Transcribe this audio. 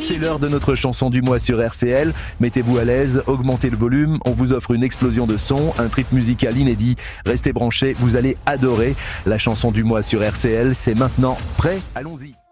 C'est l'heure de notre chanson du mois sur RCL. Mettez-vous à l'aise, augmentez le volume, on vous offre une explosion de son, un trip musical inédit. Restez branchés, vous allez adorer. La chanson du mois sur RCL, c'est maintenant. Prêt ? Allons-y.